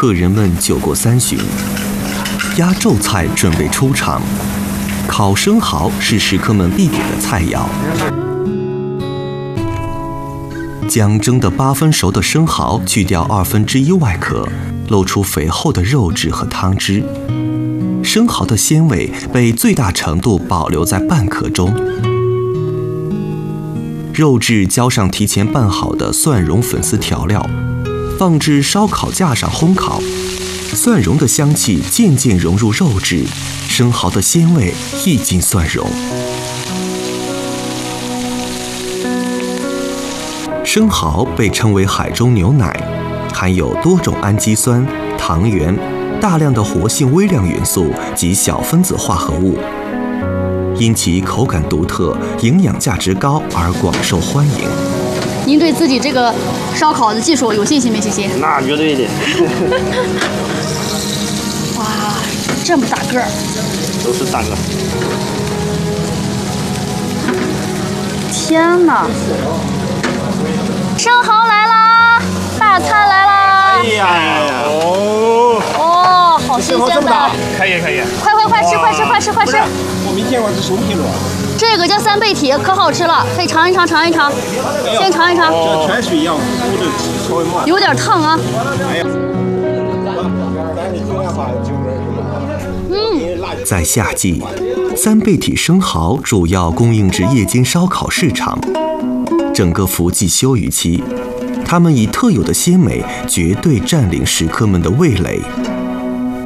客人们酒过3巡，压轴菜准备出场。烤生蚝是食客们必点的菜肴。将蒸得8分熟的生蚝去掉1/2外壳，露出肥厚的肉质和汤汁。生蚝的鲜味被最大程度保留在半壳中。肉质浇上提前拌好的蒜蓉粉丝调料，放置烧烤架上烘烤。蒜蓉的香气渐渐融入肉质，生蚝的鲜味溢进蒜蓉。生蚝被称为海中牛奶，含有多种氨基酸、糖原、大量的活性微量元素及小分子化合物，因其口感独特、营养价值高而广受欢迎。 您对自己这个烧烤的技术有信心没信心？ 那绝对的。 哇，这么大个儿！ 都是大个。 天哪！生蚝来啦！大餐来啦！ 哎呀！ 哦，好新鲜的！ 可以。 快吃！ 我没见过这熟皮螺。 这个叫3倍体，可好吃了，可以尝一尝。先尝一尝。 这泉水一样，稍微冒。 有点烫啊。 哎呀！ 在夏季，3倍体生蚝主要供应至夜间烧烤市场。整个伏季休渔期，它们以特有的鲜美绝对占领食客们的味蕾。